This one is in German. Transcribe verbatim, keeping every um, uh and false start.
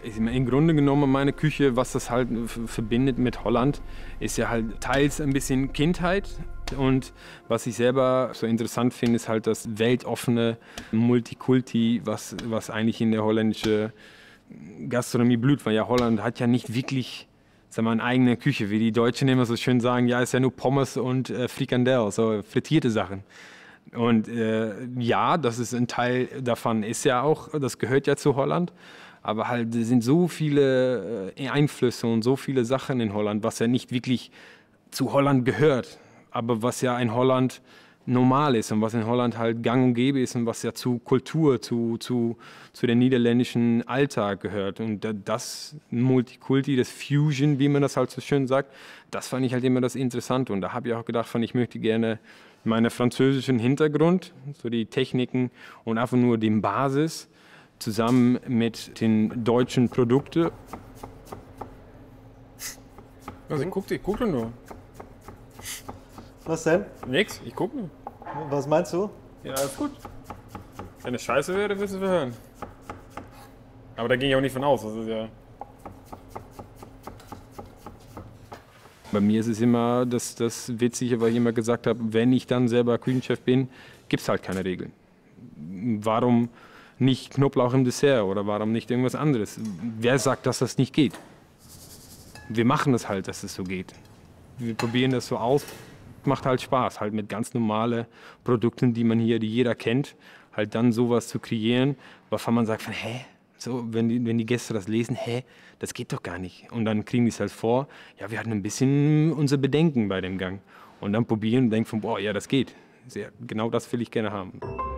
Im Grunde genommen meine Küche, was das halt verbindet mit Holland, ist ja halt teils ein bisschen Kindheit. Und was ich selber so interessant finde, ist halt das weltoffene Multikulti, was, was eigentlich in der holländischen Gastronomie blüht. Weil ja Holland hat ja nicht wirklich, sagen wir, eine eigene Küche, wie die Deutschen immer so schön sagen, ja, ist ja nur Pommes und äh, Frikandel, so frittierte Sachen. Und äh, ja, das ist ein Teil davon, ist ja auch, das gehört ja zu Holland. Aber halt, es sind so viele äh, Einflüsse und so viele Sachen in Holland, was ja nicht wirklich zu Holland gehört, aber was ja in Holland normal ist und was in Holland halt gang und gäbe ist und was ja zu Kultur, zu, zu, zu dem niederländischen Alltag gehört. Und das Multikulti, das Fusion, wie man das halt so schön sagt, das fand ich halt immer das Interessante. Und da habe ich auch gedacht, ich möchte gerne meinen französischen Hintergrund, so die Techniken und einfach nur die Basis, zusammen mit den deutschen Produkten. Also ich guck, ich guck nur. Was denn? Nix, ich guck nur. Was meinst du? Ja, ist gut. Wenn es scheiße wäre, wirst du es hören. Aber da ging ich auch nicht von aus. Das ist ja. Bei mir ist es immer das, das Witzige, weil ich immer gesagt habe, wenn ich dann selber Küchenchef bin, gibt es halt keine Regeln. Warum nicht Knoblauch im Dessert oder warum nicht irgendwas anderes? Wer sagt, dass das nicht geht? Wir machen es halt, dass es so geht. Wir probieren das so aus. Macht halt Spaß, halt mit ganz normalen Produkten, die man hier, die jeder kennt, halt dann sowas zu kreieren, wovon man sagt, von, hä? So, wenn die, wenn die Gäste das lesen, hä, das geht doch gar nicht. Und dann kriegen die es halt vor, ja, wir hatten ein bisschen unsere Bedenken bei dem Gang. Und dann probieren und denken von, boah, ja, das geht. Sehr, genau das will ich gerne haben.